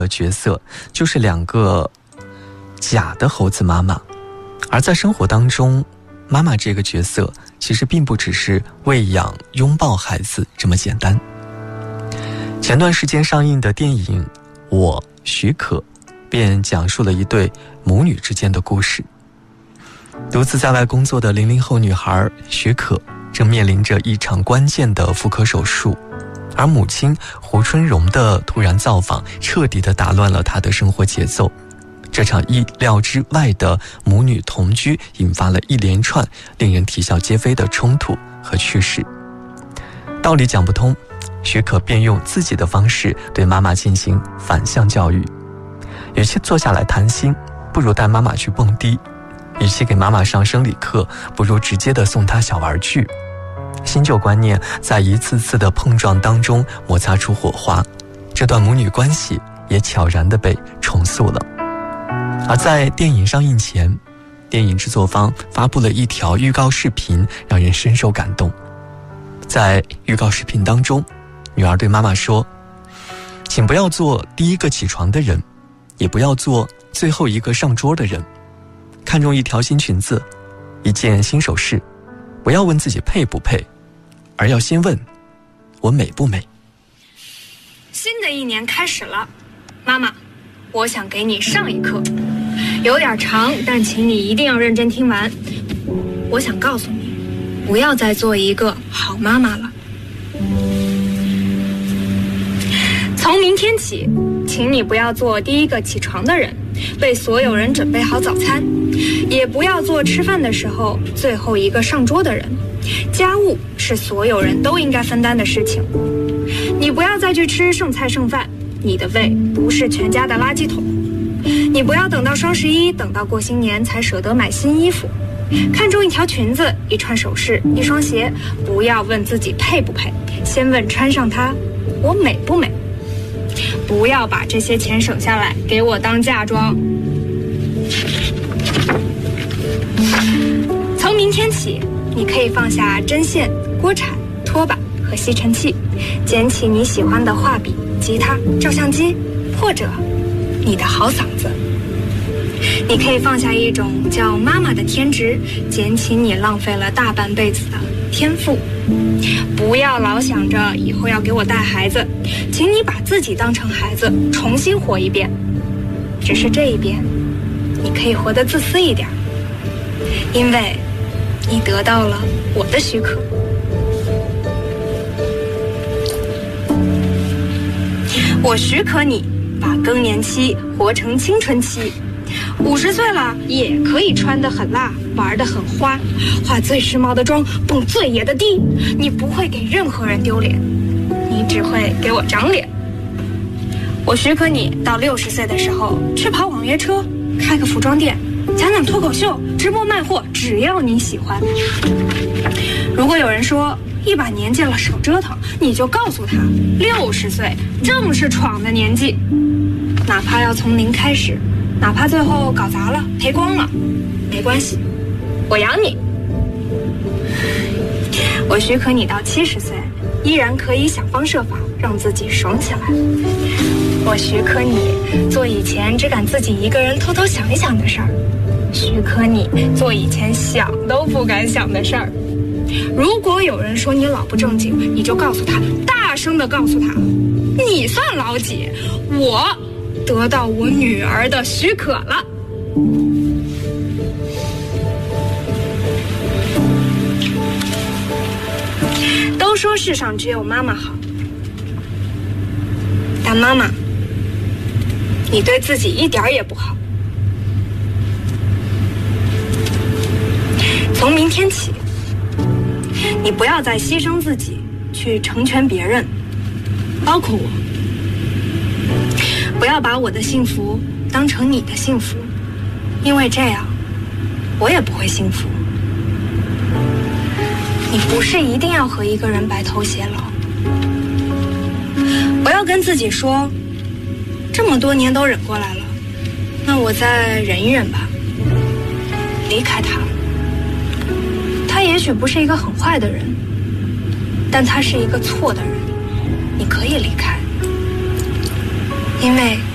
角色就是两个假的猴子妈妈，而在生活当中，妈妈这个角色其实并不只是喂养、拥抱孩子这么简单。前段时间上映的电影《我许可》便讲述了一对母女之间的故事。独自在外工作的00后女孩许可正面临着一场关键的妇科手术，而母亲胡春荣的突然造访彻底地打乱了她的生活节奏。这场意料之外的母女同居引发了一连串令人啼笑皆非的冲突和趣事。道理讲不通，许可便用自己的方式对妈妈进行反向教育。与其坐下来谈心，不如带妈妈去蹦迪；与其给妈妈上生理课，不如直接地送她小玩具。新旧观念在一次次的碰撞当中摩擦出火花，这段母女关系也悄然地被重塑了。而在电影上映前，电影制作方发布了一条预告视频，让人深受感动。在预告视频当中，女儿对妈妈说：请不要做第一个起床的人，也不要做最后一个上桌的人。看中一条新裙子，一件新首饰，不要问自己配不配，而要先问我美不美。 新的一年开始了，妈妈，我想给你上一课，有点长，但请你一定要认真听完。我想告诉你，不要再做一个好妈妈了。从明天起，请你不要做第一个起床的人，为所有人准备好早餐，也不要做吃饭的时候最后一个上桌的人。家务是所有人都应该分担的事情。你不要再去吃剩菜剩饭，你的胃不是全家的垃圾桶。你不要等到双11，等到过新年才舍得买新衣服。看中一条裙子、一串首饰、一双鞋，不要问自己配不配，先问穿上它我美不美。不要把这些钱省下来给我当嫁妆。从明天起，你可以放下针线、锅铲、拖把和吸尘器，捡起你喜欢的画笔、吉他、照相机，或者你的好嗓子。你可以放下一种叫妈妈的天职，捡起你浪费了大半辈子的天赋。不要老想着以后要给我带孩子，请你把自己当成孩子，重新活一遍。只是这一遍，你可以活得自私一点，因为你得到了我的许可。我许可你把更年期活成青春期。50岁了也可以穿得很辣，玩得很花，化最时髦的妆，蹦最野的迪。你不会给任何人丢脸，你只会给我长脸。我许可你到60岁的时候去跑网约车，开个服装店，讲脱口秀，直播卖货，只要你喜欢。如果有人说一把年纪了少折腾，你就告诉他60岁正是闯的年纪，哪怕要从零开始，哪怕最后搞砸了赔光了，没关系，我养你。我许可你到70岁依然可以想方设法让自己爽起来。我许可你做以前只敢自己一个人偷偷想一想的事儿，许可你做以前想都不敢想的事儿。如果有人说你老不正经，你就告诉他，大声地告诉他，你算老几？我得到我女儿的许可了。都说世上只有妈妈好，但妈妈，你对自己一点也不好。从明天起，你不要再牺牲自己去成全别人，包括我。不要把我的幸福当成你的幸福，因为这样我也不会幸福。你不是一定要和一个人白头偕老。不要跟自己说，这么多年都忍过来了，那我再忍一忍吧。离开他，他也许不是一个很坏的人，但他是一个错的人，你可以离开，因为